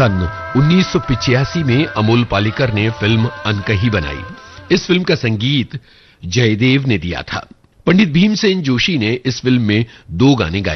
सन 1985 में अमोल पालेकर ने फिल्म अनकही बनाई। इस फिल्म का संगीत जयदेव ने दिया था। पंडित भीमसेन जोशी ने इस फिल्म में 2 गाने गाए।